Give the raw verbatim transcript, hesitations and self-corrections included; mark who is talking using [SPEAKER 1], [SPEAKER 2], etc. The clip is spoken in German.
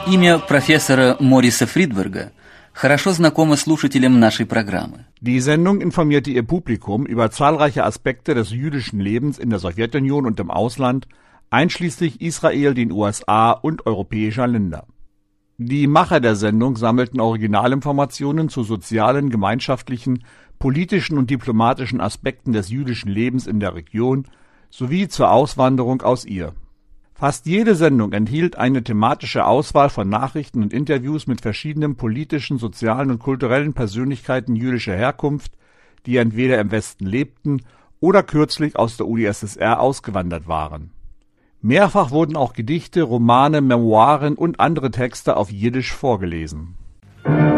[SPEAKER 1] Имя профессора Мориса Фридберга хорошо знакомо слушателям нашей программы.
[SPEAKER 2] Die Sendung informierte ihr Publikum über zahlreiche Aspekte des jüdischen Lebens in der Sowjetunion und im Ausland, einschließlich Israel, den U S A und europäischer Länder. Die Macher der Sendung sammelten Originalinformationen zu sozialen, gemeinschaftlichen, politischen und diplomatischen Aspekten des jüdischen Lebens in der Region sowie zur Auswanderung aus ihr. Fast jede Sendung enthielt eine thematische Auswahl von Nachrichten und Interviews mit verschiedenen politischen, sozialen und kulturellen Persönlichkeiten jüdischer Herkunft, die entweder im Westen lebten oder kürzlich aus der U d S S R ausgewandert waren. Mehrfach wurden auch Gedichte, Romane, Memoiren und andere Texte auf Jiddisch vorgelesen.